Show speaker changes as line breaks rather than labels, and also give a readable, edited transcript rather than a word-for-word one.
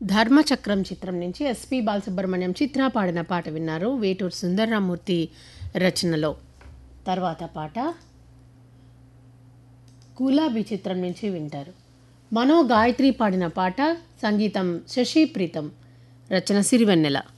ధర్మచక్రం చిత్రం నుంచి ఎస్పి బాలసుబ్రహ్మణ్యం చిత్ర పాడిన పాట విన్నారు వేటూరు సుందర్రామూర్తి రచనలో. తర్వాత పాట గులాబీ చిత్రం నుంచి వింటారు. మనో గాయత్రి పాడిన పాట, సంగీతం శశి ప్రీతం, రచన సిరివెన్నెల.